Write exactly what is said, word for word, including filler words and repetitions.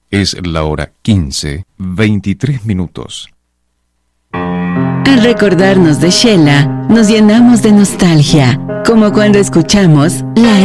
Es la hora quince, veintitrés minutos. Al recordarnos de Shela, nos llenamos de nostalgia, como cuando escuchamos la